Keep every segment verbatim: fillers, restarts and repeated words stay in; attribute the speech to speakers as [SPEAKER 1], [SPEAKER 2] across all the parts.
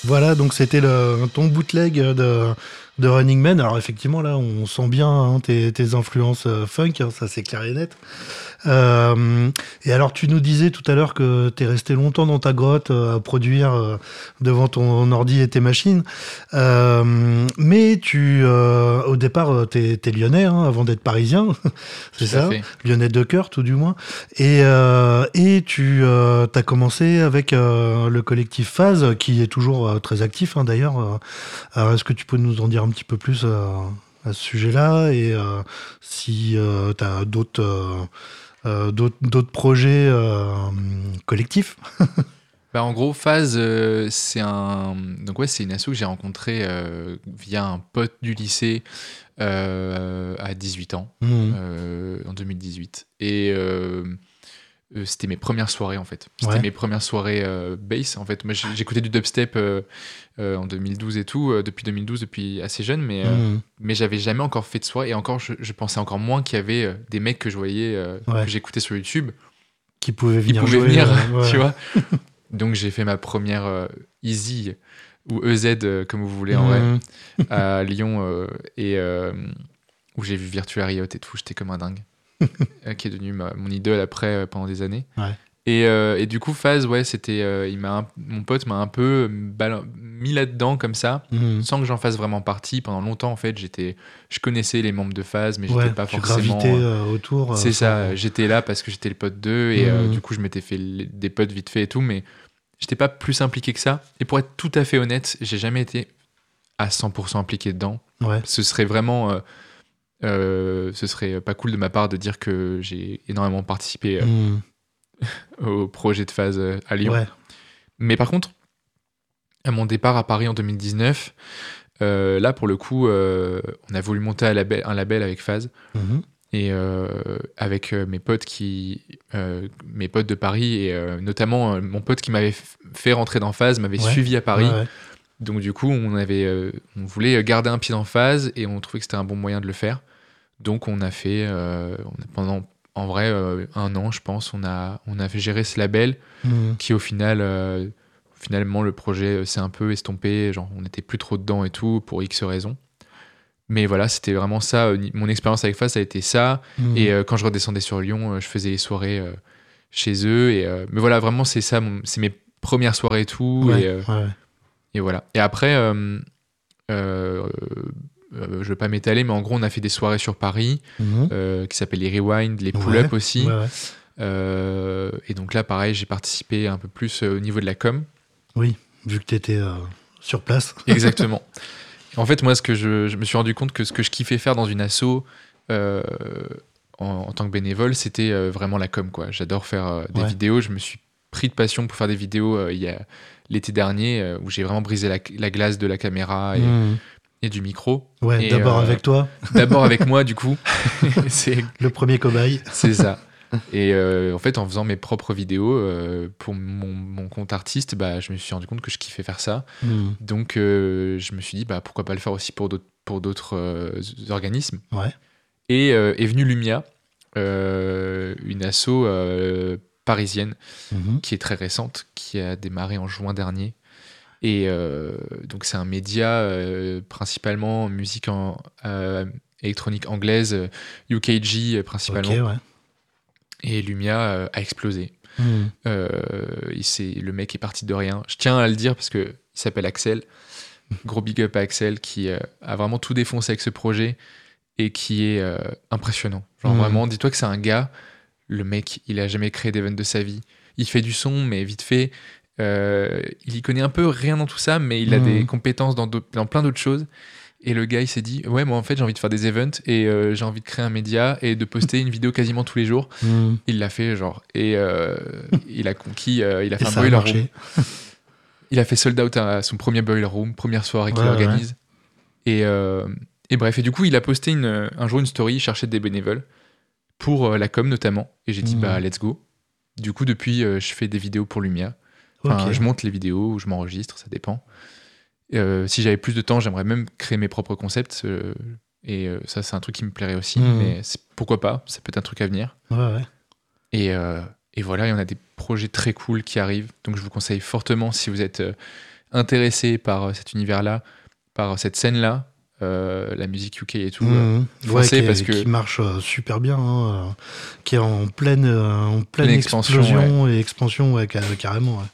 [SPEAKER 1] Voilà, donc c'était le, ton bootleg de, de Running Man. Alors effectivement, là, on sent bien hein, tes, tes influences euh, funk, hein, ça c'est clair et net. Euh, et alors, tu nous disais tout à l'heure que tu es resté longtemps dans ta grotte euh, à produire euh, devant ton ordi et tes machines. Euh, mais tu, euh, au départ, tu es lyonnais hein, avant d'être parisien, c'est
[SPEAKER 2] Tout à
[SPEAKER 1] ça,
[SPEAKER 2] fait.
[SPEAKER 1] lyonnais de cœur tout du moins. Et, euh, et tu euh, as commencé avec euh, le collectif Phase, qui est toujours euh, très actif hein, d'ailleurs. Euh, Alors, est-ce que tu peux nous en dire un petit peu plus euh, à ce sujet-là et euh, si euh, tu as d'autres euh, euh, d'autres d'autres projets euh, collectifs?
[SPEAKER 2] Bah, en gros, Phase, euh, c'est un... Donc ouais, c'est une asso que j'ai rencontrée euh, via un pote du lycée euh, à dix-huit ans,
[SPEAKER 1] Mhm.
[SPEAKER 2] euh, en deux mille dix-huit. Et euh, euh, c'était mes premières soirées, en fait. C'était
[SPEAKER 1] Ouais.
[SPEAKER 2] mes premières soirées euh, bass, en fait. Moi, j'ai- j'écoutais du dubstep euh, euh, en deux mille douze et tout, euh, depuis deux mille douze, depuis assez jeune, mais, euh,
[SPEAKER 1] Mhm.
[SPEAKER 2] mais j'avais jamais encore fait de soirée. Et encore, je, je pensais encore moins qu'il y avait euh, des mecs que je voyais, euh,
[SPEAKER 1] Ouais.
[SPEAKER 2] que j'écoutais sur YouTube,
[SPEAKER 1] Qui pouvait
[SPEAKER 2] qui
[SPEAKER 1] venir
[SPEAKER 2] pouvaient
[SPEAKER 1] jouer.
[SPEAKER 2] venir,
[SPEAKER 1] euh, ouais.
[SPEAKER 2] tu vois. Donc j'ai fait ma première euh, Easy, ou E Z, euh, comme vous voulez en vrai,
[SPEAKER 1] Mhm.
[SPEAKER 2] à Lyon, euh, et euh, où j'ai vu Virtua Riot et tout, j'étais comme un dingue, euh, qui est devenu ma- mon idole après, euh, pendant des années.
[SPEAKER 1] Ouais.
[SPEAKER 2] Et, euh, et du coup, Phase, ouais, c'était, euh, il m'a un- mon pote m'a un peu bal- mis là-dedans comme ça,
[SPEAKER 1] Mhm.
[SPEAKER 2] sans que j'en fasse vraiment partie. Pendant longtemps, en fait, j'étais, je connaissais les membres de Phase, mais j'étais
[SPEAKER 1] Ouais,
[SPEAKER 2] pas
[SPEAKER 1] tu gravitais
[SPEAKER 2] forcément... euh,
[SPEAKER 1] euh, autour euh,
[SPEAKER 2] c'est ça,
[SPEAKER 1] sans.
[SPEAKER 2] j'étais là parce que j'étais le pote d'eux, et euh,
[SPEAKER 1] Mhm.
[SPEAKER 2] du coup, je m'étais fait les- des potes vite fait et tout, mais j'étais pas plus impliqué que ça. Et pour être tout à fait honnête, j'ai jamais été à cent pour cent impliqué dedans.
[SPEAKER 1] Ouais.
[SPEAKER 2] Ce serait vraiment... euh, euh, ce serait pas cool de ma part de dire que j'ai énormément participé euh,
[SPEAKER 1] Mhm.
[SPEAKER 2] au projet de Phase euh, à Lyon.
[SPEAKER 1] Ouais.
[SPEAKER 2] Mais par contre, à mon départ à Paris en deux mille dix-neuf, euh, là pour le coup, euh, on a voulu monter un label, un label avec Phase.
[SPEAKER 1] Mhm.
[SPEAKER 2] Et euh, avec euh, mes potes qui, euh, mes potes de Paris, et euh, notamment euh, mon pote qui m'avait f- fait rentrer dans Phase m'avait
[SPEAKER 1] Ouais.
[SPEAKER 2] suivi à
[SPEAKER 1] Ouais,
[SPEAKER 2] Paris.
[SPEAKER 1] ouais.
[SPEAKER 2] Donc du coup, on avait, euh, on voulait garder un pied dans Phase, et on trouvait que c'était un bon moyen de le faire. Donc on a fait, euh, on a- pendant, en vrai, euh, un an, je pense, on a, on a fait gérer ce label
[SPEAKER 1] Mhm.
[SPEAKER 2] qui au final, euh, finalement, le projet euh, s'est un peu estompé. Genre, on n'était plus trop dedans et tout pour X raisons. Mais voilà, c'était vraiment ça. euh, ni- Mon expérience avec Phase, ça a été ça. Et
[SPEAKER 1] Mhm.
[SPEAKER 2] euh, quand je redescendais sur Lyon, euh, je faisais les soirées euh, chez eux. Et, euh, mais voilà, vraiment, c'est ça. mon- C'est mes premières soirées et tout.
[SPEAKER 1] Ouais.
[SPEAKER 2] Et, euh,
[SPEAKER 1] Ouais.
[SPEAKER 2] et voilà. Et après, euh, euh, euh, je veux pas m'étaler, mais en gros, on a fait des soirées sur Paris
[SPEAKER 1] Mhm.
[SPEAKER 2] euh, qui s'appellent les Rewind, les
[SPEAKER 1] Ouais.
[SPEAKER 2] Pull-Up aussi.
[SPEAKER 1] Ouais, ouais.
[SPEAKER 2] Euh, et donc là, pareil, j'ai participé un peu plus euh, au niveau de la com.
[SPEAKER 1] Oui, vu que tu étais euh, sur place.
[SPEAKER 2] Exactement. En fait, moi, ce que je, je me suis rendu compte que ce que je kiffais faire dans une asso euh, en, en tant que bénévole, c'était euh, vraiment la com, quoi. J'adore faire euh, des
[SPEAKER 1] Ouais.
[SPEAKER 2] vidéos. Je me suis pris de passion pour faire des vidéos euh, il y a l'été dernier, euh, où j'ai vraiment brisé la, la glace de la caméra et,
[SPEAKER 1] Mhm.
[SPEAKER 2] et du micro.
[SPEAKER 1] Ouais,
[SPEAKER 2] Et,
[SPEAKER 1] d'abord
[SPEAKER 2] euh,
[SPEAKER 1] avec toi,
[SPEAKER 2] D'abord avec moi, du coup. c'est
[SPEAKER 1] le premier cobaye.
[SPEAKER 2] c'est ça. Et euh, en fait, en faisant mes propres vidéos euh, pour mon, mon compte artiste, bah, je me suis rendu compte que je kiffais faire ça.
[SPEAKER 1] Mhm.
[SPEAKER 2] Donc, euh, je me suis dit, bah, pourquoi pas le faire aussi pour d'autres, pour d'autres euh, organismes.
[SPEAKER 1] Ouais.
[SPEAKER 2] Et euh, est venue Lumia, euh, une asso euh, parisienne
[SPEAKER 1] Mhm.
[SPEAKER 2] qui est très récente, qui a démarré en juin dernier. Et euh, donc, c'est un média euh, principalement en musique en, euh, électronique anglaise, euh, U K G euh,
[SPEAKER 1] Ok,
[SPEAKER 2] principalement.
[SPEAKER 1] ouais.
[SPEAKER 2] Et Lumia euh, a explosé.
[SPEAKER 1] Mhm.
[SPEAKER 2] Euh, il s'est- le mec est parti de rien. Je tiens à le dire parce que il s'appelle Axel. Gros big up à Axel qui euh, a vraiment tout défoncé avec ce projet et qui est euh, impressionnant. Genre
[SPEAKER 1] Mhm.
[SPEAKER 2] vraiment, dis-toi que c'est un gars, le mec, il a jamais créé d'event de sa vie. Il fait du son, mais vite fait. Euh, il y connaît un peu rien dans tout ça, mais il a
[SPEAKER 1] Mhm.
[SPEAKER 2] des compétences dans, d'autres- dans plein d'autres choses. Et le gars, il s'est dit, ouais, moi en fait, j'ai envie de faire des events et euh, j'ai envie de créer un média et de poster une vidéo quasiment tous les jours.
[SPEAKER 1] Mhm.
[SPEAKER 2] Il l'a fait, genre, et euh, il a conquis, euh, il a
[SPEAKER 1] Et
[SPEAKER 2] fait un
[SPEAKER 1] ça a
[SPEAKER 2] boiler room.
[SPEAKER 1] marché.
[SPEAKER 2] Il a fait sold out à son premier boiler room, première soirée qu'il
[SPEAKER 1] Ouais,
[SPEAKER 2] organise. Et, euh, et bref, et du coup, il a posté une, un jour une story, il cherchait des bénévoles pour euh, la com notamment. Et j'ai dit,
[SPEAKER 1] Mhm.
[SPEAKER 2] bah, let's go. Du coup, depuis, euh, je fais des vidéos pour Lumia. Enfin,
[SPEAKER 1] Ok.
[SPEAKER 2] je monte les vidéos ou je m'enregistre, ça dépend. Euh, si j'avais plus de temps, j'aimerais même créer mes propres concepts. euh, et euh, ça, c'est un truc qui me plairait aussi.
[SPEAKER 1] Mhm.
[SPEAKER 2] Mais c'est- pourquoi pas, ça peut être un truc à venir.
[SPEAKER 1] Ouais, ouais.
[SPEAKER 2] Et, euh, et voilà, il y en a des projets très cool qui arrivent. Donc je vous conseille fortement, si vous êtes euh, intéressés par cet univers-là, par cette scène-là, euh, la musique U K et tout,
[SPEAKER 1] Mmh.
[SPEAKER 2] euh,
[SPEAKER 1] Ouais,
[SPEAKER 2] foncez
[SPEAKER 1] qui,
[SPEAKER 2] parce
[SPEAKER 1] est-
[SPEAKER 2] que
[SPEAKER 1] qui marche euh, super bien, hein, euh, qui est en pleine, euh, en pleine
[SPEAKER 2] Pleine expansion,
[SPEAKER 1] explosion et expansion, ouais, ca- carrément. Ouais.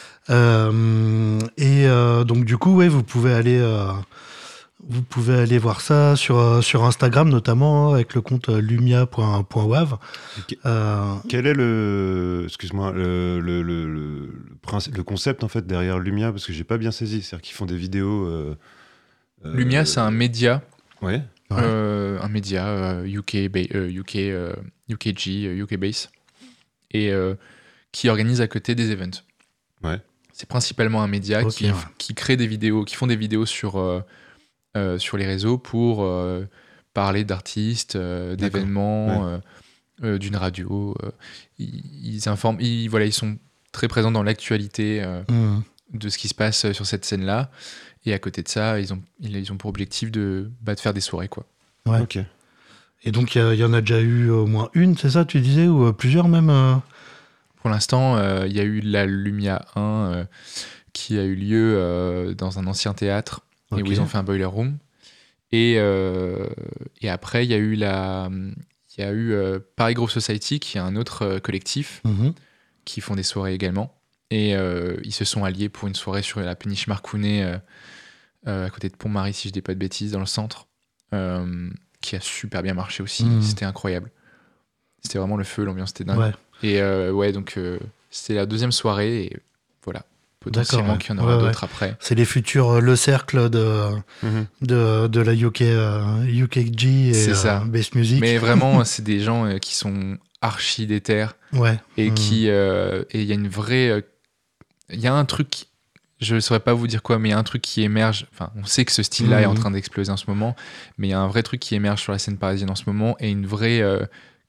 [SPEAKER 1] Euh, et euh, donc du coup, ouais, vous pouvez aller, euh, vous pouvez aller voir ça sur euh, sur Instagram notamment, hein, avec le compte euh, lumia point wav.
[SPEAKER 3] Et que-
[SPEAKER 1] Euh,
[SPEAKER 3] Quel est le, excuse-moi, le, le, le, le, le principe- le concept en fait derrière Lumia, parce que j'ai pas bien saisi, c'est-à-dire qu'ils font des vidéos. Euh, euh,
[SPEAKER 2] Lumia, c'est un média,
[SPEAKER 3] Ouais.
[SPEAKER 1] Ouais.
[SPEAKER 2] euh, un média euh, U K, ba- euh, U K, euh, U K G, euh, U K Base, et euh, qui organise à côté des events.
[SPEAKER 3] Ouais.
[SPEAKER 2] C'est principalement un média
[SPEAKER 1] Ok,
[SPEAKER 2] qui,
[SPEAKER 1] ouais.
[SPEAKER 2] qui crée des vidéos, qui font des vidéos sur, euh, euh, sur les réseaux pour euh, parler d'artistes, euh,
[SPEAKER 3] D'accord.
[SPEAKER 2] d'événements, euh, euh, d'une radio. euh. ils, ils informent, ils, voilà, ils sont très présents dans l'actualité euh,
[SPEAKER 1] mmh.
[SPEAKER 2] de ce qui se passe sur cette scène-là. Et à côté de ça, ils ont, ils, ils ont pour objectif de, bah, de faire des soirées, quoi.
[SPEAKER 1] Ouais.
[SPEAKER 3] Ok.
[SPEAKER 1] Et donc il y, a- il y en a déjà eu au moins une, c'est ça, tu disais, ou euh, plusieurs même. euh
[SPEAKER 2] Pour l'instant, euh, il y a eu la Lumia un euh, qui a eu lieu euh, dans un ancien théâtre et
[SPEAKER 1] Ok.
[SPEAKER 2] où ils ont fait un boiler room. Et, euh, et après, il y a eu, la, il y a eu euh, Paris Grove Society, qui est un autre euh, collectif
[SPEAKER 1] Mhm.
[SPEAKER 2] qui font des soirées également. Et euh, ils se sont alliés pour une soirée sur la péniche Marcounet, euh, euh, à côté de Pont-Marie, si je dis pas de bêtises, dans le centre, euh, qui a super bien marché aussi.
[SPEAKER 1] Mhm.
[SPEAKER 2] C'était incroyable. C'était vraiment le feu, l'ambiance était dingue.
[SPEAKER 1] Ouais.
[SPEAKER 2] Et euh, ouais, donc euh, c'était la deuxième soirée et voilà, potentiellement
[SPEAKER 1] D'accord, ouais.
[SPEAKER 2] qu'il y en aura
[SPEAKER 1] Ouais,
[SPEAKER 2] d'autres après.
[SPEAKER 1] C'est les futurs, euh, le cercle de,
[SPEAKER 3] Mhm.
[SPEAKER 1] de, de la U K, euh, U K G et
[SPEAKER 2] C'est ça.
[SPEAKER 1] euh, Bass Music.
[SPEAKER 2] Mais vraiment, c'est des gens euh, qui sont archi déter
[SPEAKER 1] Ouais.
[SPEAKER 2] et
[SPEAKER 1] Mhm.
[SPEAKER 2] qui euh, et il y a une vraie, euh, il y a un truc, je ne saurais pas vous dire quoi, mais il y a un truc qui émerge. Enfin, on sait que ce style-là
[SPEAKER 1] Mhm.
[SPEAKER 2] est en train d'exploser en ce moment, mais il y a un vrai truc qui émerge sur la scène parisienne en ce moment et une vraie euh,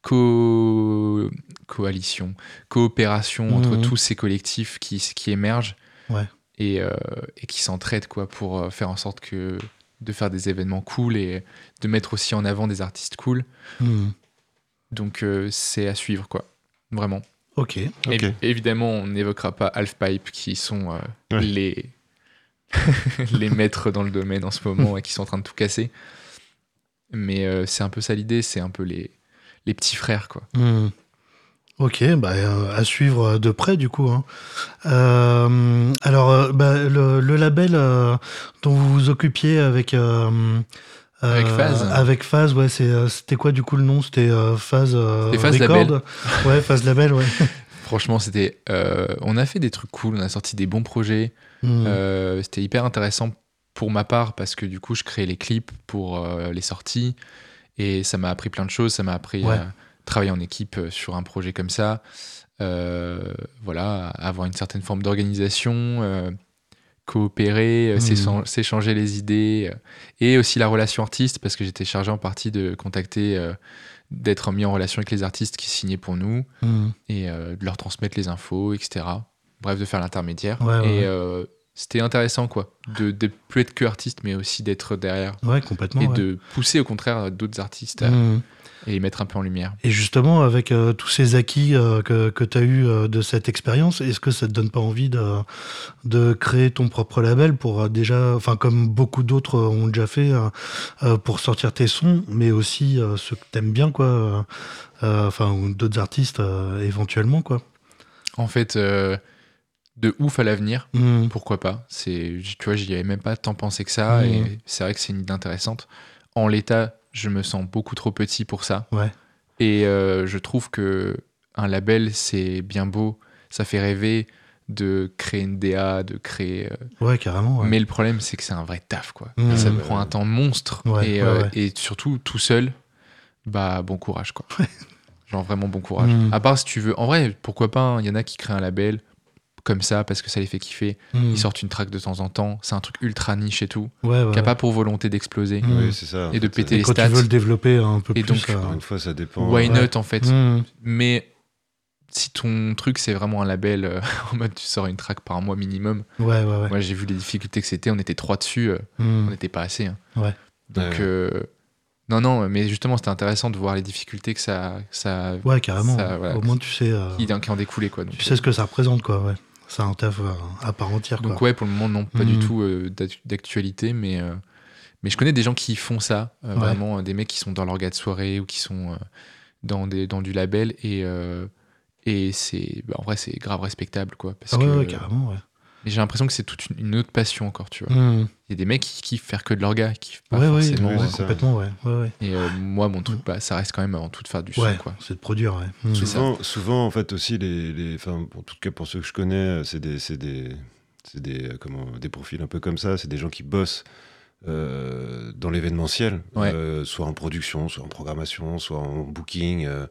[SPEAKER 2] co- coalition, coopération entre
[SPEAKER 1] Mhm.
[SPEAKER 2] tous ces collectifs qui, qui émergent
[SPEAKER 1] Ouais.
[SPEAKER 2] et, euh, et qui s'entraident quoi, pour euh, faire en sorte que de faire des événements cool et de mettre aussi en avant des artistes cool.
[SPEAKER 1] Mhm.
[SPEAKER 2] Donc euh, c'est à suivre, quoi. Vraiment.
[SPEAKER 1] Ok.
[SPEAKER 3] Ok.
[SPEAKER 2] Évi- évidemment, on n'évoquera pas Halfpipe qui sont euh,
[SPEAKER 3] Ouais.
[SPEAKER 2] les... les maîtres dans le domaine en ce moment et qui sont en train de tout casser. Mais euh, c'est un peu ça l'idée, c'est un peu les, les petits frères, quoi.
[SPEAKER 1] Mhm. Ok, bah, euh, à suivre de près du coup. Hein. Euh, alors, euh, bah, le, le label euh, dont vous vous occupiez avec euh,
[SPEAKER 2] Avec
[SPEAKER 1] euh,
[SPEAKER 2] Phase.
[SPEAKER 1] avec Phase, ouais, c'est, euh, c'était quoi du coup le nom? C'était euh, Phase euh,
[SPEAKER 2] C'était Phase
[SPEAKER 1] Record.
[SPEAKER 2] Label.
[SPEAKER 1] Ouais, Phase Label, ouais.
[SPEAKER 2] Franchement, c'était. euh, on a fait des trucs cool, on a sorti des bons projets.
[SPEAKER 1] Mhm.
[SPEAKER 2] Euh, c'était hyper intéressant pour ma part parce que du coup, je créais les clips pour euh, les sorties et ça m'a appris plein de choses. Ça m'a appris
[SPEAKER 1] Ouais.
[SPEAKER 2] à travailler en équipe euh, sur un projet comme ça. Euh, voilà, avoir une certaine forme d'organisation, euh, coopérer, euh,
[SPEAKER 1] Mhm.
[SPEAKER 2] s'échan- s'échanger les idées euh, et aussi la relation artiste parce que j'étais chargé en partie de contacter, euh, d'être mis en relation avec les artistes qui signaient pour nous
[SPEAKER 1] Mhm.
[SPEAKER 2] et euh, de leur transmettre les infos, et cetera. Bref, de faire l'intermédiaire.
[SPEAKER 1] Ouais, ouais,
[SPEAKER 2] et
[SPEAKER 1] ouais.
[SPEAKER 2] euh, c'était intéressant, quoi, de, de plus être que artiste, mais aussi d'être derrière
[SPEAKER 1] Ouais, complètement.
[SPEAKER 2] et
[SPEAKER 1] ouais.
[SPEAKER 2] de pousser au contraire d'autres artistes à-
[SPEAKER 1] Mhm.
[SPEAKER 2] et les mettre un peu en lumière.
[SPEAKER 1] Et justement, avec euh, tous ces acquis euh, que, que tu as eu euh, de cette expérience, est-ce que ça te donne pas envie de, de créer ton propre label pour euh, déjà, enfin comme beaucoup d'autres euh, ont déjà fait, euh, euh, pour sortir tes sons, mais aussi euh, ceux que t'aimes bien, quoi, euh, euh, enfin ou d'autres artistes euh, éventuellement, quoi.
[SPEAKER 2] En fait, euh, de ouf à l'avenir,
[SPEAKER 1] Mhm.
[SPEAKER 2] pourquoi pas. C'est, tu vois, j'y avais même pas tant pensé que ça,
[SPEAKER 1] Mhm.
[SPEAKER 2] et c'est vrai que c'est une idée intéressante. En l'état, je me sens beaucoup trop petit pour ça.
[SPEAKER 1] Ouais.
[SPEAKER 2] Et euh, je trouve que un label, c'est bien beau, ça fait rêver de créer une D A, de créer. euh,
[SPEAKER 1] Ouais, carrément. Ouais.
[SPEAKER 2] Mais le problème, c'est que c'est un vrai taf, quoi.
[SPEAKER 1] Mmh.
[SPEAKER 2] Ça me
[SPEAKER 3] Ouais,
[SPEAKER 2] prend
[SPEAKER 3] ouais.
[SPEAKER 2] un temps monstre.
[SPEAKER 1] Ouais,
[SPEAKER 2] et,
[SPEAKER 1] ouais,
[SPEAKER 2] euh,
[SPEAKER 1] ouais.
[SPEAKER 2] et surtout, tout seul, bah, bon courage, quoi. Genre, vraiment bon courage.
[SPEAKER 1] Mmh.
[SPEAKER 2] À part si tu veux. En vrai, pourquoi pas, il y en a qui créent un label comme ça parce que ça les fait kiffer.
[SPEAKER 1] Mhm.
[SPEAKER 2] Ils sortent une track de temps en temps. C'est un truc ultra niche et tout.
[SPEAKER 1] Ouais, ouais,
[SPEAKER 2] Qui n'a
[SPEAKER 1] ouais.
[SPEAKER 2] pas pour volonté d'exploser.
[SPEAKER 1] Mmh.
[SPEAKER 3] Oui, c'est ça. en
[SPEAKER 2] Et de
[SPEAKER 3] fait,
[SPEAKER 2] péter
[SPEAKER 3] euh,
[SPEAKER 2] les
[SPEAKER 1] Et quand
[SPEAKER 2] stats.
[SPEAKER 1] tu veux le développer un peu
[SPEAKER 2] Et
[SPEAKER 1] plus.
[SPEAKER 2] donc,
[SPEAKER 1] euh,
[SPEAKER 3] Encore une fois, ça dépend.
[SPEAKER 2] Why
[SPEAKER 1] Ouais.
[SPEAKER 2] not, en fait.
[SPEAKER 1] mhm.
[SPEAKER 2] Mais si ton truc, c'est vraiment un label euh, en mode tu sors une track par mois minimum.
[SPEAKER 1] Ouais, ouais, ouais.
[SPEAKER 2] Moi, j'ai vu les difficultés que c'était. On était trois dessus. euh,
[SPEAKER 1] Mhm.
[SPEAKER 2] On n'était pas assez. hein.
[SPEAKER 1] Ouais.
[SPEAKER 2] Donc,
[SPEAKER 3] Ouais.
[SPEAKER 2] euh, non, non, mais justement, c'était intéressant de voir les difficultés que ça, ça
[SPEAKER 1] Ouais, carrément.
[SPEAKER 2] Ça, voilà.
[SPEAKER 1] Au moins, tu sais, euh,
[SPEAKER 2] qui, qui en découlait, quoi. Donc,
[SPEAKER 1] tu sais ce que ça représente, quoi. Ouais. c'est un taf euh, à part entière.
[SPEAKER 2] Donc
[SPEAKER 1] quoi.
[SPEAKER 2] ouais, pour le moment, non, pas
[SPEAKER 1] Mhm.
[SPEAKER 2] du tout euh, d'ac- d'actualité, mais, euh, mais je connais des gens qui font ça, euh,
[SPEAKER 1] Ouais.
[SPEAKER 2] vraiment euh, des mecs qui sont dans l'orga de soirée ou qui sont euh, dans, des, dans du label, et, euh, et c'est, bah, en vrai, c'est grave respectable, quoi. Parce
[SPEAKER 1] Ah ouais,
[SPEAKER 2] que,
[SPEAKER 1] ouais, carrément, ouais.
[SPEAKER 2] mais j'ai l'impression que c'est toute une, une autre passion encore, tu vois.
[SPEAKER 1] Mhm.
[SPEAKER 2] Il y a des mecs qui kiffent faire que de l'orga, qui kiffent pas
[SPEAKER 1] Ouais, ouais,
[SPEAKER 2] forcément.
[SPEAKER 1] ouais,
[SPEAKER 3] ouais,
[SPEAKER 2] euh,
[SPEAKER 3] c'est ça.
[SPEAKER 1] complètement, ouais. ouais, ouais.
[SPEAKER 2] Et euh, moi, mon truc,
[SPEAKER 1] Mm.
[SPEAKER 2] bah, ça reste quand même avant tout de faire du son,
[SPEAKER 1] Ouais,
[SPEAKER 2] quoi.
[SPEAKER 1] c'est de produire, ouais. Mhm.
[SPEAKER 2] C'est
[SPEAKER 3] Souvent, souvent, en fait, aussi, les, les, enfin, en tout cas pour ceux que je connais, c'est des, c'est des, c'est des, euh, comment, des profils un peu comme ça. C'est des gens qui bossent euh, dans l'événementiel,
[SPEAKER 2] Ouais.
[SPEAKER 3] euh, soit en production, soit en programmation, soit en booking, euh,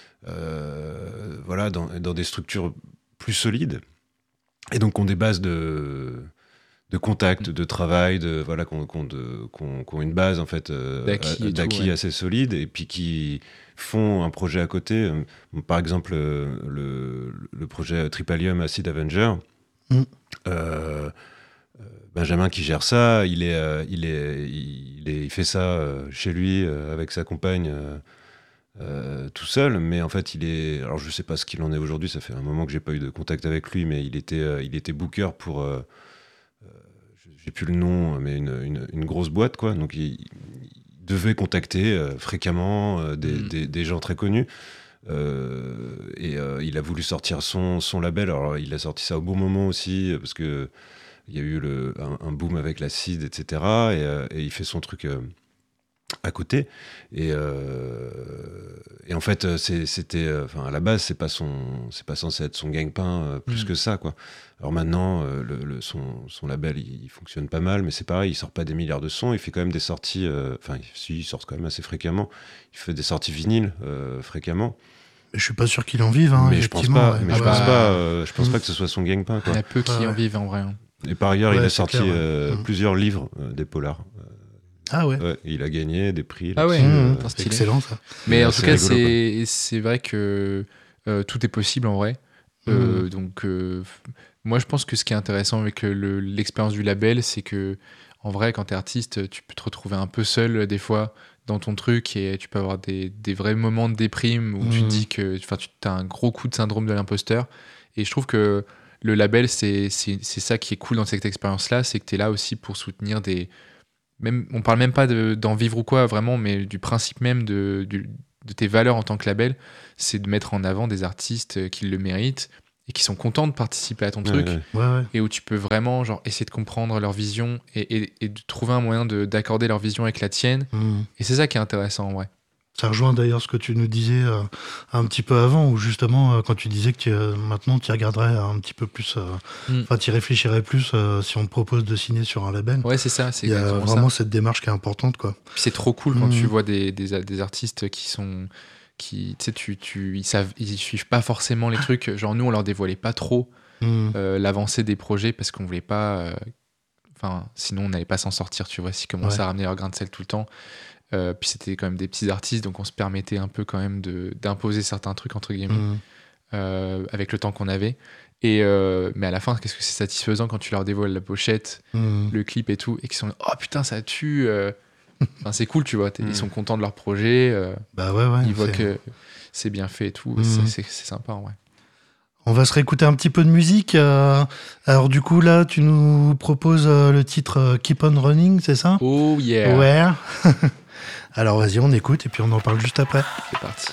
[SPEAKER 3] euh, voilà, dans, dans des structures plus solides, et donc ont des bases de de contact, de travail, de voilà, qu'on qu'on de- qu'on- qu'on une base en fait euh,
[SPEAKER 2] D'acquis et tout,
[SPEAKER 3] d'acquis
[SPEAKER 2] ouais.
[SPEAKER 3] assez solide, et puis qui font un projet à côté. Euh, Par exemple, euh, le, le projet Tripalium Acid Avenger.
[SPEAKER 1] Mm.
[SPEAKER 3] Euh, euh, Benjamin qui gère ça, il est, euh, il est, il est, il fait ça euh, chez lui euh, avec sa compagne. euh, euh, tout seul, mais en fait il est, alors je sais pas ce qu'il en est aujourd'hui, ça fait un moment que j'ai pas eu de contact avec lui, mais il était, euh, il était booker pour, euh, euh, j'ai plus le nom, mais une, une, une grosse boîte quoi, donc il, il devait contacter euh, fréquemment euh, des,
[SPEAKER 2] Mm.
[SPEAKER 3] des, des gens très connus. Euh, et euh, il a voulu sortir son, son label, alors il a sorti ça au bon moment aussi, parce que il y a eu le, un, un boom avec l'acide, et cetera. Et, euh, et il fait son truc euh, à côté. Et, euh, et en fait, c'est- c'était, euh, enfin, à la base, c'est pas son, c'est pas censé être son gagne-pain euh, plus
[SPEAKER 2] Mm.
[SPEAKER 3] que ça, quoi. Alors maintenant, euh, le, le- son, son label, il, il fonctionne pas mal, mais c'est pareil, il sort pas des milliards de sons, il fait quand même des sorties, euh, enfin, si, il sort quand même assez fréquemment. Il fait des sorties vinyles euh, fréquemment,
[SPEAKER 1] Je suis pas sûr qu'il en vive, hein,
[SPEAKER 3] mais je pense
[SPEAKER 1] effectivement.
[SPEAKER 3] pas,
[SPEAKER 1] ouais.
[SPEAKER 3] mais
[SPEAKER 2] Ah
[SPEAKER 3] je
[SPEAKER 2] bah,
[SPEAKER 3] pense pas, euh, je pense
[SPEAKER 1] Mm.
[SPEAKER 3] pas que ce soit son gagne-pain,
[SPEAKER 2] Il
[SPEAKER 3] quoi.
[SPEAKER 2] y a peu qui
[SPEAKER 1] Ouais,
[SPEAKER 2] en
[SPEAKER 1] ouais.
[SPEAKER 2] vivent en vrai. hein.
[SPEAKER 3] Et par ailleurs, il
[SPEAKER 1] Ouais,
[SPEAKER 3] a
[SPEAKER 1] c'est
[SPEAKER 3] sorti
[SPEAKER 1] clair, ouais.
[SPEAKER 3] euh,
[SPEAKER 1] Mm.
[SPEAKER 3] plusieurs livres, euh, des polars.
[SPEAKER 1] Ah ouais,
[SPEAKER 3] Ouais, et il a gagné des prix.
[SPEAKER 2] Ah ouais,
[SPEAKER 3] là-dessus,
[SPEAKER 1] Mmh,
[SPEAKER 3] euh,
[SPEAKER 2] putain,
[SPEAKER 1] c'est
[SPEAKER 2] stylé.
[SPEAKER 1] excellent ça.
[SPEAKER 2] Mais
[SPEAKER 3] Et
[SPEAKER 2] en
[SPEAKER 3] là,
[SPEAKER 2] tout
[SPEAKER 3] c'est
[SPEAKER 2] cas,
[SPEAKER 3] rigolo,
[SPEAKER 2] c'est c'est vrai que euh, tout est possible en vrai. Euh,
[SPEAKER 1] Mm.
[SPEAKER 2] Donc, euh, f- moi, je pense que ce qui est intéressant avec euh, le- l'expérience du label, c'est que en vrai, quand t'es artiste, tu peux te retrouver un peu seul euh, des fois dans ton truc, et tu peux avoir des, des vrais moments de déprime où tu te
[SPEAKER 1] Mm.
[SPEAKER 2] dis que enfin, tu as un gros coup de syndrome de l'imposteur. Et je trouve que le label, c'est c'est- c'est ça qui est cool dans cette expérience-là, c'est que tu es là aussi pour soutenir des. Même, on parle même pas de- d'en vivre ou quoi, vraiment, mais du principe même de, du- de tes valeurs en tant que label, c'est de mettre en avant des artistes euh, qui le méritent et qui sont contents de participer à ton
[SPEAKER 3] Ouais,
[SPEAKER 2] truc,
[SPEAKER 3] ouais.
[SPEAKER 1] Ouais, ouais.
[SPEAKER 2] et où tu peux vraiment genre, essayer de comprendre leur vision et, et- et de trouver un moyen de- d'accorder leur vision avec la tienne.
[SPEAKER 1] Mm.
[SPEAKER 2] Et c'est ça qui est intéressant en vrai.
[SPEAKER 1] Ça rejoint d'ailleurs ce que tu nous disais euh, un petit peu avant, où justement, euh, quand tu disais que tu, euh, maintenant tu regarderais un petit peu plus, euh,
[SPEAKER 2] Mm.
[SPEAKER 1] enfin, tu y réfléchirais plus euh, si on te propose de signer sur un label.
[SPEAKER 2] Ouais, c'est ça, c'est
[SPEAKER 1] Il y a
[SPEAKER 2] exactement
[SPEAKER 1] vraiment
[SPEAKER 2] ça.
[SPEAKER 1] cette démarche qui est importante, quoi.
[SPEAKER 2] Puis c'est trop cool quand
[SPEAKER 1] Mhm.
[SPEAKER 2] tu vois des, des, des artistes qui sont. Qui, tu sais, tu, tu, ils, savent, ils suivent pas forcément les trucs. Genre, nous, on leur dévoilait pas trop
[SPEAKER 1] Mm.
[SPEAKER 2] euh, l'avancée des projets parce qu'on voulait pas. euh, Enfin, sinon, on n'allait pas s'en sortir, tu vois, s'ils commençaient
[SPEAKER 1] Ouais.
[SPEAKER 2] à ramener leur grain de sel tout le temps. Euh, puis c'était quand même des petits artistes, donc on se permettait un peu quand même de- d'imposer certains trucs, entre guillemets,
[SPEAKER 1] Mm.
[SPEAKER 2] euh, avec le temps qu'on avait. Et, euh, mais à la fin, qu'est-ce que c'est satisfaisant quand tu leur dévoiles la pochette,
[SPEAKER 1] Mm.
[SPEAKER 2] le clip et tout, et qu'ils sont là, oh putain, ça tue. euh. Enfin, c'est cool, tu vois. t'es-
[SPEAKER 3] Mm.
[SPEAKER 2] Ils sont contents de leur projet, euh,
[SPEAKER 1] Bah ouais, ouais.
[SPEAKER 2] ils voient
[SPEAKER 1] c'est-
[SPEAKER 2] que c'est bien fait et tout.
[SPEAKER 1] Mhm.
[SPEAKER 2] C'est- C'est c'est sympa, en vrai.
[SPEAKER 1] On va se réécouter un petit peu de musique. euh, Alors du coup, là, tu nous proposes euh, le titre euh, Keep on Running, c'est ça?
[SPEAKER 2] Oh yeah!
[SPEAKER 1] Ouais. Alors vas-y, on écoute et puis on en parle juste après.
[SPEAKER 2] C'est parti.